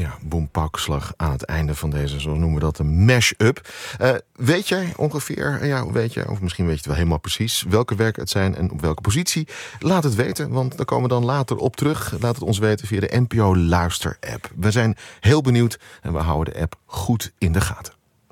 boempakslag aan het einde van deze, zo noemen we dat, een mash-up. Weet jij ongeveer, of misschien weet je het wel helemaal precies, welke werken het zijn en op welke positie? Laat het weten, want daar komen we dan later op terug. Laat het ons weten via de NPO Luister-app. We zijn heel benieuwd en we houden de app goed in de gaten.